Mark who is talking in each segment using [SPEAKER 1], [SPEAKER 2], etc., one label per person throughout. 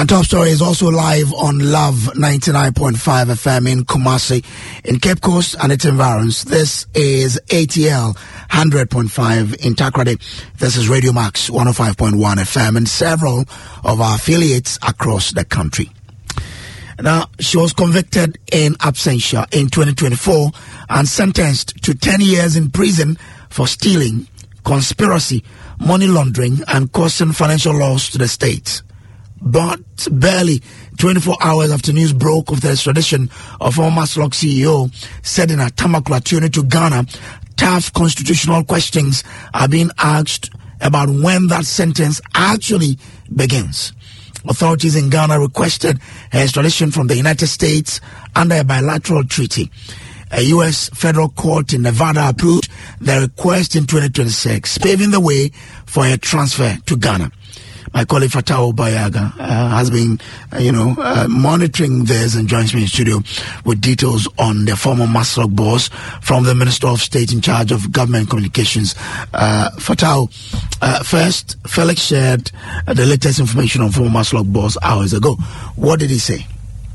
[SPEAKER 1] And Top Story is also live on Love 99.5 FM in Kumasi, in Cape Coast and its environs. This is ATL 100.5 in Takoradi. This is Radio Max 105.1 FM and several of our affiliates across the country. Now, she was convicted in absentia in 2024 and sentenced to 10 years in prison for stealing, conspiracy, money laundering, and causing financial loss to the state. But barely 24 hours after news broke of the extradition of former Maslok CEO, said in a Tamakula tune to Ghana, tough constitutional questions are being asked about when that sentence actually begins. Authorities in Ghana requested her extradition from the United States under a bilateral treaty. A U.S. federal court in Nevada approved the request in 2026, paving the way for a transfer to Ghana. My colleague Fatau Bayaga has been, monitoring this and joins me in studio with details on the former Maslok boss from the Minister of State in charge of Government Communications. Fatau, first, Felix shared the latest information on former Maslok boss hours ago. What did he say?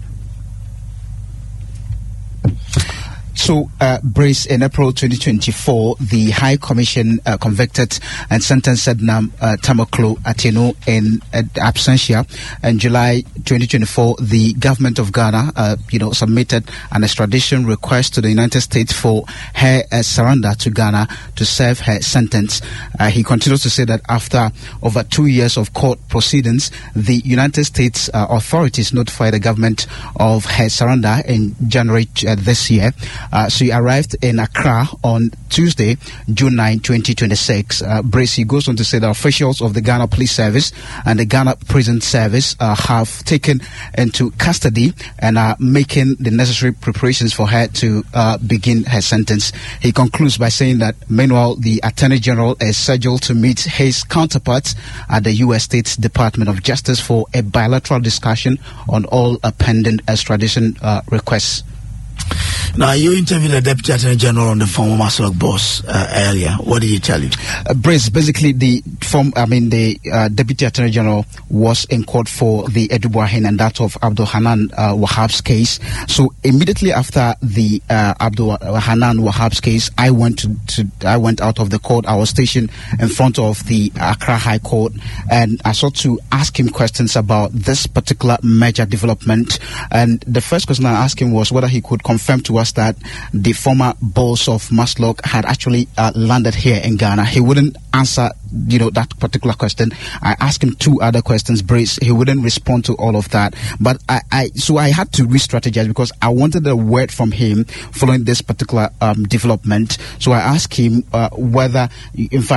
[SPEAKER 2] So, Brace, in April 2024, the High Commission convicted and sentenced Ednam Tamaklo Ateno in absentia. In July 2024, the government of Ghana, submitted an extradition request to the United States for her surrender to Ghana to serve her sentence. He continues to say that after over 2 years of court proceedings, the United States authorities notified the government of her surrender in January this year. She arrived in Accra on Tuesday, June 9, 2026. Bracy goes on to say that officials of the Ghana Police Service and the Ghana Prison Service have taken into custody and are making the necessary preparations for her to begin her sentence. He concludes by saying that, meanwhile, the Attorney General is scheduled to meet his counterparts at the U.S. State's Department of Justice for a bilateral discussion on all pending extradition requests.
[SPEAKER 1] Now, you interviewed the Deputy Attorney General on the former Maslok boss earlier. What did he tell you?
[SPEAKER 2] Brace, basically, the Deputy Attorney General was in court for the Edu Buahin and that of Abdul Hanan Wahab's case. So immediately after the Abdul Hanan Wahab's case, I went out of the court. I was stationed in front of the Accra High Court, and I sought to ask him questions about this particular major development. And the first question I asked him was whether he could confirm to us that the former boss of Maslok had actually landed here in Ghana. He wouldn't answer, that particular question. I asked him two other questions, Brace. He wouldn't respond to all of that. But so I had to re-strategize because I wanted a word from him following this particular development. So I asked him whether, in fact,